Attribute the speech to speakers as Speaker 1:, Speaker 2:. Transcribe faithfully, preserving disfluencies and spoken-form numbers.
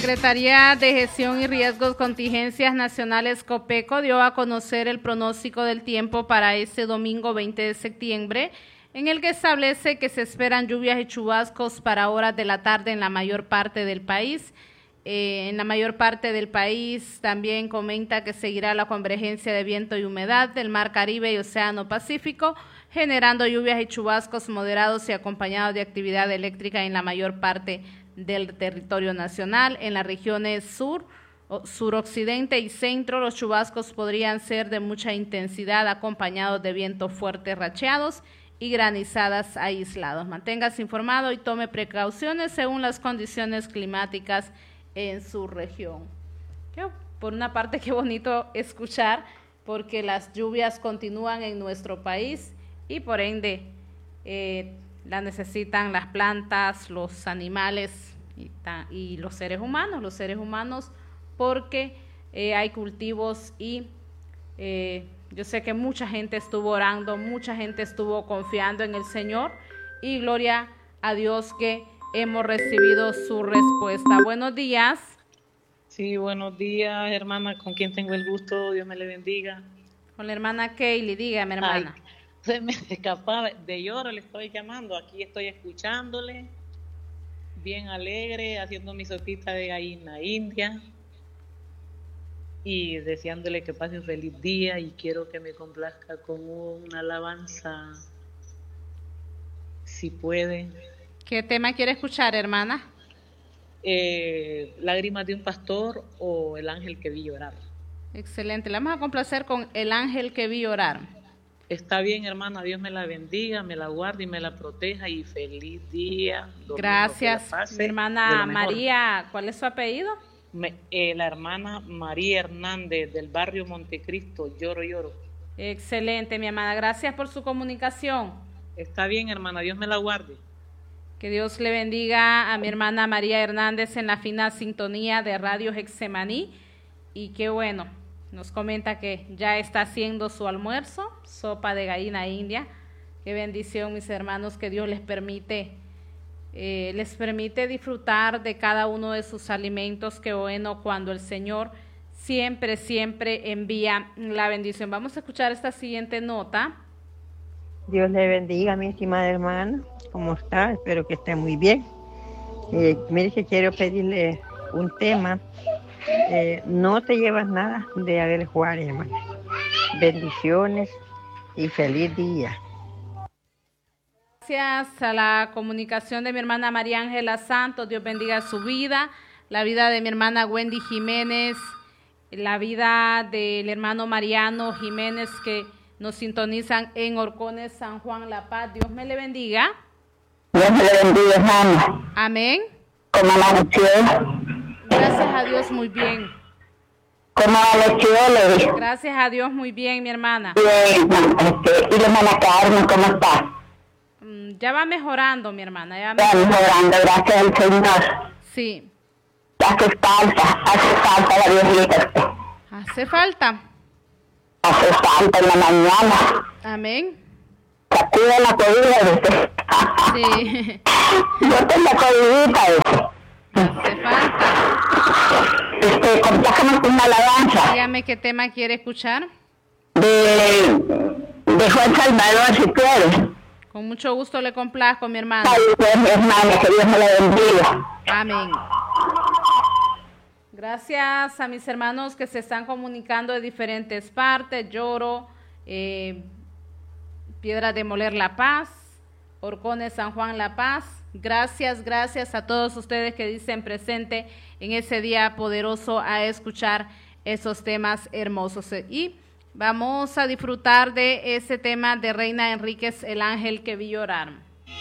Speaker 1: Secretaría de Gestión y Riesgos Contingencias Nacionales COPECO dio a conocer el pronóstico del tiempo para este domingo veinte de septiembre, en el que establece que se esperan lluvias y chubascos para horas de la tarde en la mayor parte del país. Eh, en la mayor parte del país también comenta que seguirá la convergencia de viento y humedad del Mar Caribe y Océano Pacífico, generando lluvias y chubascos moderados y acompañados de actividad eléctrica en la mayor parte del territorio nacional. En las regiones sur, suroccidente y centro, los chubascos podrían ser de mucha intensidad, acompañados de vientos fuertes racheados y granizadas aislados. Manténgase informado y tome precauciones según las condiciones climáticas en su región. Por una parte, qué bonito escuchar, porque las lluvias continúan en nuestro país y por ende eh, la necesitan las plantas, los animales y, y los seres humanos, los seres humanos porque eh, hay cultivos y eh, yo sé que mucha gente estuvo orando, mucha gente estuvo confiando en el Señor y gloria a Dios que hemos recibido su respuesta. Buenos días.
Speaker 2: Sí, buenos días, hermana, con quien tengo el gusto, Dios me le bendiga.
Speaker 1: Con la hermana Kaylee, dígame, hermana.
Speaker 2: Ay, se me escapaba, de lloro le estoy llamando, aquí estoy escuchándole, bien alegre, haciendo mi sopita de gallina india y deseándole que pase un feliz día, y quiero que me complazca con una alabanza, si puede.
Speaker 1: ¿Qué tema quiere escuchar, hermana?
Speaker 2: Eh, Lágrimas de un pastor o El ángel que vi llorar.
Speaker 1: Excelente, la vamos a complacer con El ángel que vi llorar.
Speaker 2: Está bien, hermana, Dios me la bendiga, me la guarde y me la proteja, y feliz día.
Speaker 1: Gracias, mi hermana María. ¿Cuál es su apellido?
Speaker 2: Me, eh, la hermana María Hernández, del barrio Montecristo, Lloro Lloro.
Speaker 1: Excelente, mi hermana, gracias por su comunicación.
Speaker 2: Está bien, hermana, Dios me la guarde.
Speaker 1: Que Dios le bendiga a mi hermana María Hernández en la fina sintonía de Radio Getsemaní. Y qué bueno, nos comenta que ya está haciendo su almuerzo, sopa de gallina india. Qué bendición, mis hermanos, que Dios les permite, eh, les permite disfrutar de cada uno de sus alimentos. Qué bueno cuando el Señor siempre, siempre envía la bendición. Vamos a escuchar esta siguiente nota.
Speaker 3: Dios le bendiga, mi estimada hermana. ¿Cómo está? Espero que esté muy bien. Eh, mire que quiero pedirle un tema. Eh, no te llevas nada de Abel Juárez, hermano. Bendiciones y feliz día.
Speaker 1: Gracias a la comunicación de mi hermana María Ángela Santos. Dios bendiga su vida, la vida de mi hermana Wendy Jiménez, la vida del hermano Mariano Jiménez, que nos sintonizan en Horcones, San Juan, La Paz. Dios me le bendiga.
Speaker 4: Dios me le bendiga, hermano.
Speaker 1: Amén.
Speaker 4: ¿Cómo amaneció?
Speaker 1: Gracias a Dios, muy bien.
Speaker 4: ¿Cómo amaneció, Ley?
Speaker 1: Gracias a Dios, muy bien, mi hermana.
Speaker 4: Bien, este, y la hermana Carmen, ¿cómo está?
Speaker 1: Mm, ya va mejorando, mi hermana. Ya,
Speaker 4: va mejorando, gracias al Señor.
Speaker 1: Sí.
Speaker 4: Hace falta, hace falta la viejita.
Speaker 1: Hace falta.
Speaker 4: Hace falta en la mañana.
Speaker 1: Amén.
Speaker 4: Sacuda la cobija, ¿viste?
Speaker 1: Sí.
Speaker 4: Yo tengo cobijita, ¿viste?
Speaker 1: Hace falta.
Speaker 4: Este, complájame con una alabanza.
Speaker 1: Dígame qué tema quiere escuchar.
Speaker 4: De, de Juan Salvador, si quieres.
Speaker 1: Con mucho gusto le complazco, mi hermana.
Speaker 4: Ay, pues, mi hermana, que Dios me la bendiga.
Speaker 1: Amén. Gracias a mis hermanos que se están comunicando de diferentes partes. Lloro, eh, Piedra de Moler, La Paz, Horcones, San Juan, La Paz. Gracias, gracias a todos ustedes que dicen presente en ese día poderoso a escuchar esos temas hermosos. Y vamos a disfrutar de ese tema de Reina Enríquez, El ángel que vi llorar.